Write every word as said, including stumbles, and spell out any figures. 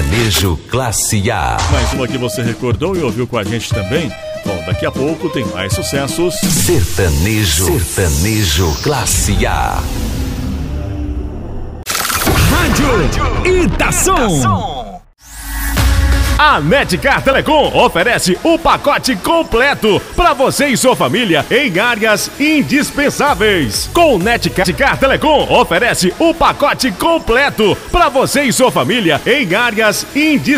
Sertanejo Classe A. Mais uma que você recordou e ouviu com a gente também. Bom, daqui a pouco tem mais sucessos. Sertanejo, Sertanejo Classe A. Rádio Itação. A Netcar Telecom oferece o pacote completo para você e sua família em áreas indispensáveis. Com Netcar Telecom oferece o pacote completo para você e sua família em áreas indispensáveis.